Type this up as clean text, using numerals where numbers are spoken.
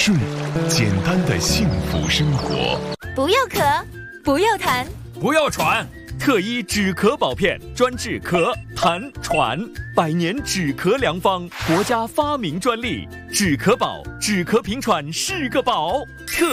睡，简单的幸福生活。 不要咳，不要痰， 不要喘。特医止咳宝片，专治咳、痰、喘，100年止咳良方，国家发明专利。止咳宝，止咳平喘是个宝。